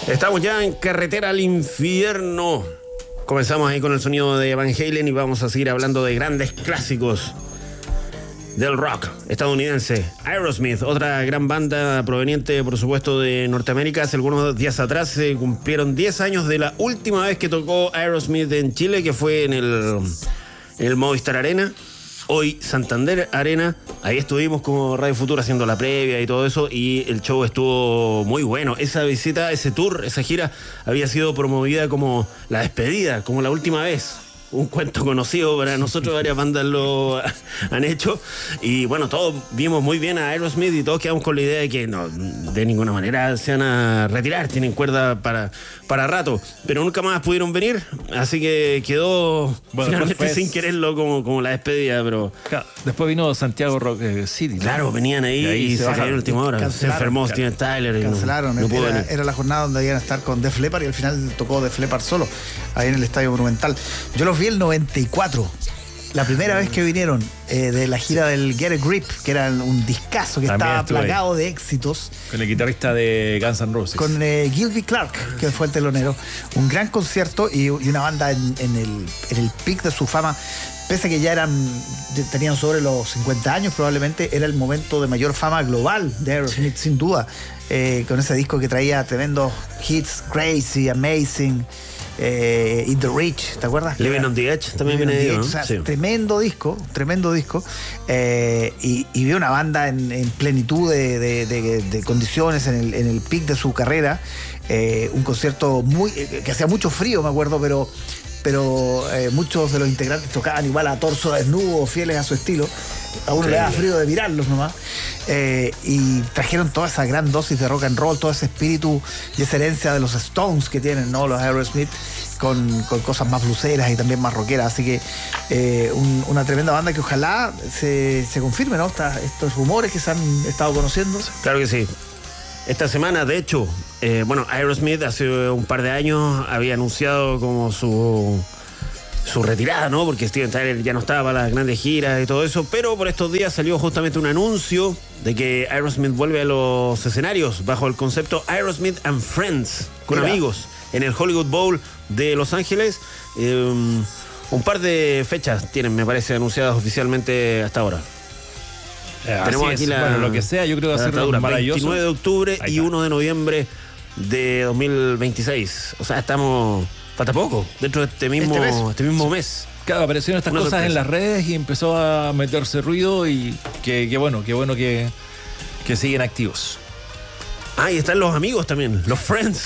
Estamos ya en carretera al infierno. Comenzamos ahí con el sonido de Van Halen y vamos a seguir hablando de grandes clásicos del rock estadounidense. Aerosmith, otra gran banda proveniente, por supuesto, de Norteamérica. Hace algunos días atrás se cumplieron 10 años de la última vez que tocó Aerosmith en Chile, que fue en el Movistar Arena, hoy Santander Arena. Ahí estuvimos como Radio Futuro haciendo la previa y todo eso, y el show estuvo muy bueno. Esa visita, ese tour, esa gira había sido promovida como la despedida, como la última vez. Un cuento conocido para nosotros, varias bandas lo han hecho. Y bueno, todos vimos muy bien a Aerosmith y todos quedamos con la idea de que no, de ninguna manera se van a retirar, tienen cuerda para rato. Pero nunca más pudieron venir, así que quedó finalmente sin quererlo como la despedida. Pero claro, después vino Santiago Rock City, ¿no? Claro, venían ahí y se cayeron en última hora. Se enfermó Steven Tyler y cancelaron. No pudo venir. Era la jornada donde iban a estar con Def Leppard y al final tocó Def Leppard solo, ahí en el Estadio Monumental. Yo los vi el 94, la primera vez que vinieron de la gira del Get a Grip, que era un discazo que también estaba plagado de éxitos. Con el guitarrista de Guns N' Roses. Con Gilby Clarke, que fue el telonero. Un gran concierto y una banda en el pic de su fama. Pese a que ya tenían sobre los 50 años, probablemente era el momento de mayor fama global de Aerosmith, sin duda. Con ese disco que traía tremendos hits, Crazy, Amazing, In the Reach, ¿te acuerdas? Living on the Edge también viene ahí, ¿no? O sea, sí. Tremendo disco. Y vi una banda en plenitud de condiciones, en el pic de su carrera. Un concierto que hacía mucho frío, me acuerdo, pero muchos de los integrantes tocaban igual a torso desnudo, fieles a su estilo. A uno le daba frío de mirarlos nomás. Y trajeron toda esa gran dosis de rock and roll, todo ese espíritu y esa herencia de los Stones que tienen, ¿no? Los Aerosmith, con cosas más bluseras y también más rockeras. Así que una tremenda banda que ojalá se confirme, ¿no? Estos rumores que se han estado conociendo. Claro que sí. Esta semana, de hecho, Aerosmith hace un par de años había anunciado como su retirada, ¿no? Porque Steven Tyler ya no estaba para las grandes giras y todo eso, pero por estos días salió justamente un anuncio de que Aerosmith vuelve a los escenarios bajo el concepto Aerosmith and Friends, con amigos, en el Hollywood Bowl de Los Ángeles. Un par de fechas tienen, me parece, anunciadas oficialmente hasta ahora. Tenemos aquí lo que sea, yo creo que va a ser maravilloso. 29 de octubre y 1 de noviembre de 2026. O sea, falta poco, dentro de este mismo mes. Claro, aparecieron estas cosas en las redes y empezó a meterse ruido y qué bueno que siguen activos. Y están los amigos también, los friends.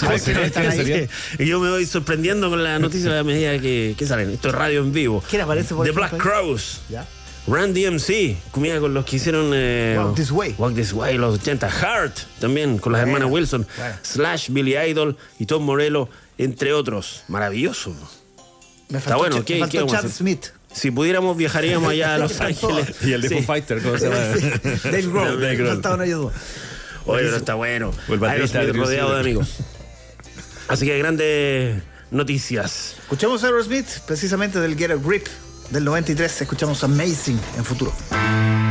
Y yo me voy sorprendiendo con la noticia a medida que salen. Esto es radio en vivo. ¿Quién aparece por The Black Crowes. ¿Ya? Run DMC, comida con los que hicieron Walk This Way, los 80. Heart, también con las hermanas Wilson. Slash, Billy Idol y Tom Morello, entre otros. Maravilloso. Está bueno. ¿Qué Chad Smith? Si pudiéramos, viajaríamos allá a Los Ángeles. Y el de Foo Fighter, ¿cómo se llama? Dave Grohl. Faltaban ellos dos. Oye, pero está bueno. Aerosmith rodeado de amigos. Así que grandes noticias. Escuchamos a Aerosmith, precisamente del Get a Grip del 93. Escuchamos Amazing en futuro.